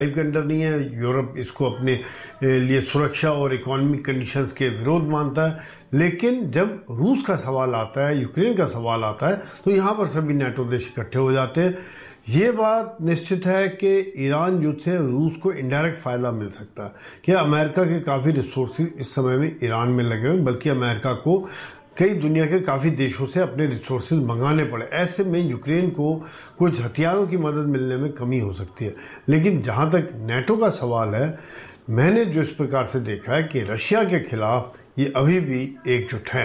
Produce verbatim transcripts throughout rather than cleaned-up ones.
के अंडर नहीं है। यूरोप इसको अपने लिए सुरक्षा और इकोनॉमिक कंडीशंस के विरोध मानता है। लेकिन जब रूस का सवाल आता है, यूक्रेन का सवाल आता है, तो यहाँ पर सभी नाटो देश इकट्ठे हो जाते हैं। ये बात निश्चित है कि ईरान युद्ध से रूस को इनडायरेक्ट फ़ायदा मिल सकता है कि अमेरिका के काफ़ी रिसोर्सेज इस समय में ईरान में लगे हुए, बल्कि अमेरिका को कई दुनिया के काफ़ी देशों से अपने रिसोर्सेज मंगाने पड़े। ऐसे में यूक्रेन को कुछ हथियारों की मदद मिलने में कमी हो सकती है। लेकिन जहाँ तक नेटो का सवाल है, मैंने जो इस प्रकार से देखा है कि रशिया के खिलाफ ये अभी भी एकजुट हैं।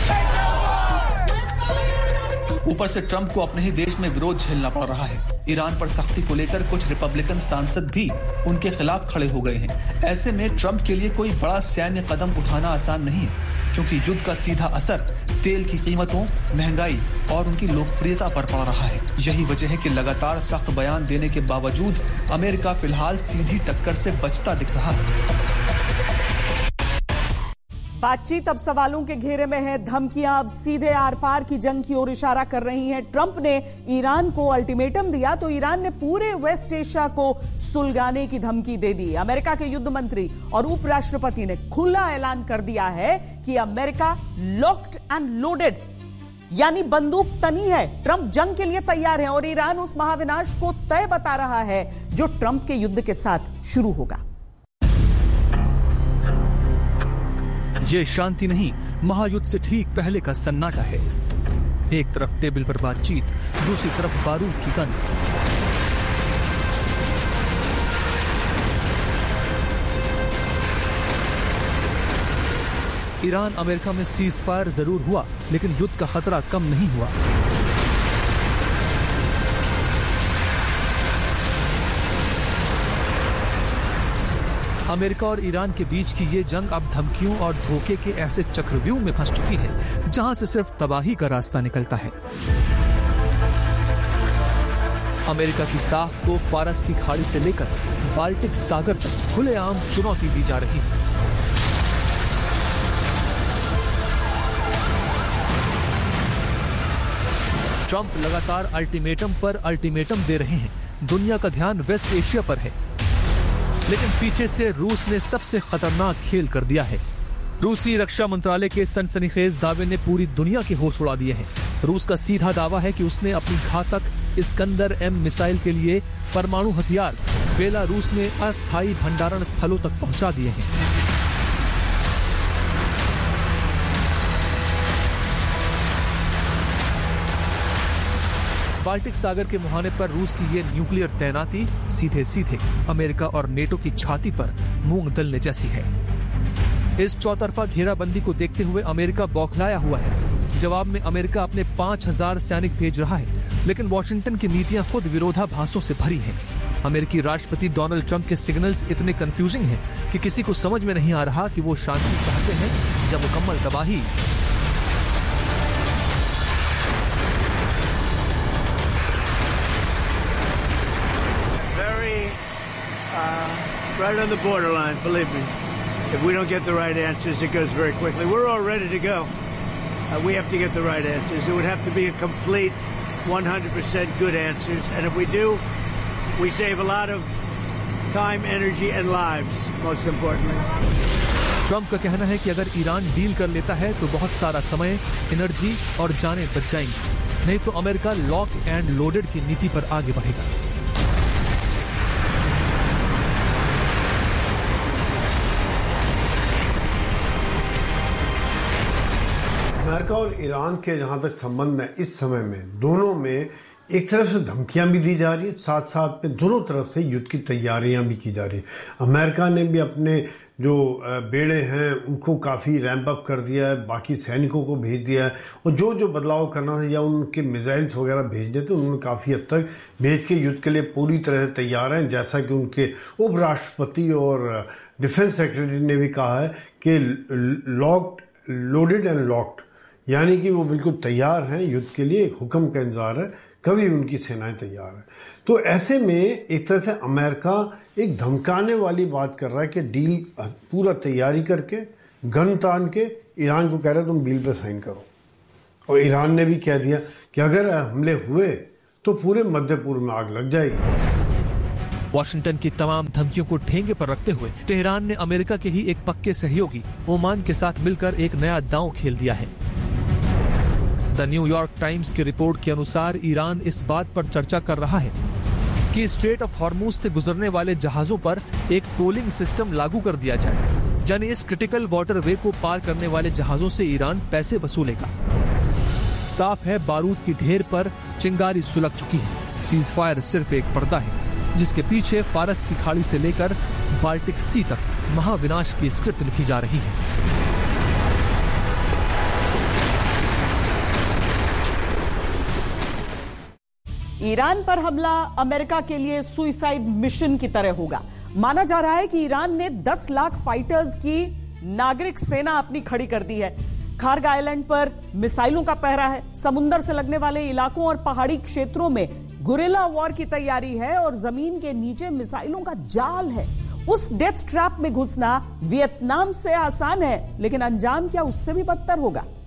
ऊपर से ट्रंप को अपने ही देश में विरोध झेलना पड़ रहा है। ईरान पर सख्ती को लेकर कुछ रिपब्लिकन सांसद भी उनके खिलाफ खड़े हो गए हैं। ऐसे में ट्रंप के लिए कोई बड़ा सैन्य कदम उठाना आसान नहीं है, क्योंकि युद्ध का सीधा असर तेल की कीमतों, महंगाई और उनकी लोकप्रियता पर पड़ रहा है। यही वजह है कि लगातार सख्त बयान देने के बावजूद अमेरिका फिलहाल सीधी टक्कर से बचता दिख रहा है। बातचीत अब सवालों के घेरे में है। धमकियां अब सीधे आर पार की जंग की ओर इशारा कर रही हैं। ट्रंप ने ईरान को अल्टीमेटम दिया तो ईरान ने पूरे वेस्ट एशिया को सुलगाने की धमकी दे दी। अमेरिका के युद्ध मंत्री और उपराष्ट्रपति ने खुला ऐलान कर दिया है कि अमेरिका लॉक्ड एंड लोडेड, यानी बंदूक तनी है। ट्रंप जंग के लिए तैयार है और ईरान उस महाविनाश को तय बता रहा है जो ट्रंप के युद्ध के साथ शुरू होगा। ये शांति नहीं, महायुद्ध से ठीक पहले का सन्नाटा है। एक तरफ टेबल पर बातचीत, दूसरी तरफ बारूद की गंध। ईरान अमेरिका में सीज फायर जरूर हुआ, लेकिन युद्ध का खतरा कम नहीं हुआ। अमेरिका और ईरान के बीच की ये जंग अब धमकियों और धोखे के ऐसे चक्रव्यूह में फंस चुकी है जहां से सिर्फ तबाही का रास्ता निकलता है। अमेरिका की साख को फारस की खाड़ी से लेकर बाल्टिक सागर तक खुलेआम चुनौती दी जा रही है। ट्रंप लगातार अल्टीमेटम पर अल्टीमेटम दे रहे हैं। दुनिया का ध्यान वेस्ट एशिया पर है, लेकिन पीछे से रूस ने सबसे खतरनाक खेल कर दिया है। रूसी रक्षा मंत्रालय के सनसनीखेज दावे ने पूरी दुनिया के होश उड़ा दिए हैं। रूस का सीधा दावा है कि उसने अपनी घातक इस्कंदर एम मिसाइल के लिए परमाणु हथियार बेलारूस में अस्थायी भंडारण स्थलों तक पहुंचा दिए हैं। बाल्टिक सागर के मुहाने पर रूस की ये न्यूक्लियर तैनाती सीधे सीधे अमेरिका और नेटो की छाती पर मूंग दलने जैसी है। इस चौतरफा घेराबंदी को देखते हुए अमेरिका बौखलाया हुआ है। जवाब में अमेरिका अपने पांच हजार सैनिक भेज रहा है, लेकिन वॉशिंगटन की नीतियां खुद विरोधाभासों से भरी हैं। अमेरिकी राष्ट्रपति डोनाल्ड ट्रंप के सिग्नल्स इतने कंफ्यूजिंग हैं कि किसी को समझ में नहीं आ रहा कि वो शांति चाहते हैं या मुकम्मल तबाही। Right on the borderline, believe me. If we don't get the right answers, it goes very quickly. We're all ready to go. Uh, we have to get the right answers. It would have to be a complete one hundred percent good answers. And if we do, we save a lot of time, energy, and lives, most importantly. Trump का कहना है कि अगर Iran deal कर लेता है तो बहुत सारा समय, एनर्जी और जानें बच जाएंगी। नहीं तो अमेरिका लॉक एंड लोडेड की नीति पर आगे बढ़ेगा। अमेरिका और ईरान के जहाँ तक संबंध है, इस समय में दोनों में एक तरफ से धमकियां भी दी जा रही है, साथ साथ में दोनों तरफ से युद्ध की तैयारियां भी की जा रही है। अमेरिका ने भी अपने जो बेड़े हैं उनको काफ़ी रैंप अप कर दिया है, बाकी सैनिकों को भेज दिया है, और जो जो बदलाव करना था या उनके मिसाइल्स वगैरह भेजने थे उन्होंने काफ़ी हद तक भेज के युद्ध के लिए पूरी तरह से तैयार हैं। जैसा कि उनके उपराष्ट्रपति और डिफेंस सेक्रेटरी ने भी कहा है कि लॉक्ड, लोडेड एंड लॉक्ड, यानी कि वो बिल्कुल तैयार हैं युद्ध के लिए। एक हुक्म का इंतजार है, कभी उनकी सेनाएं तैयार है। तो ऐसे में एक तरह से अमेरिका एक धमकाने वाली बात कर रहा है कि डील पूरा तैयारी करके गन तान के ईरान को कह रहा है तुम डील पे साइन करो। और ईरान ने भी कह दिया कि अगर हमले हुए तो पूरे मध्य पूर्व में आग लग जाएगी। वॉशिंगटन की तमाम धमकियों को ठेंगे पर रखते हुए तेहरान ने अमेरिका के ही एक पक्के सहयोगी ओमान के साथ मिलकर एक नया दांव खेल दिया है। द न्यूयॉर्क टाइम्स की रिपोर्ट के अनुसार ईरान इस बात पर चर्चा कर रहा है कि स्ट्रेट ऑफ हॉर्मुज से गुजरने वाले जहाजों पर एक टोलिंग सिस्टम लागू कर दिया जाए, यानी इस क्रिटिकल वाटरवे को पार करने वाले जहाजों से ईरान पैसे वसूलेगा। साफ है, बारूद की ढेर पर चिंगारी सुलग चुकी है। सीज फायर सिर्फ एक पर्दा है जिसके पीछे फारस की खाड़ी से लेकर बाल्टिक सी तक महाविनाश की स्क्रिप्ट लिखी जा रही है। ईरान पर हमला अमेरिका के लिए सुइसाइड मिशन की तरह होगा। माना जा रहा है कि ईरान ने दस लाख फाइटर्स की नागरिक सेना अपनी खड़ी कर दी है। खार्ग आइलैंड पर मिसाइलों का पहरा है। समुद्र से लगने वाले इलाकों और पहाड़ी क्षेत्रों में गुरिल्ला वॉर की तैयारी है और जमीन के नीचे मिसाइलों का जाल है। उस डेथ ट्रैप में घुसना वियतनाम से आसान है, लेकिन अंजाम क्या उससे भी बदतर होगा।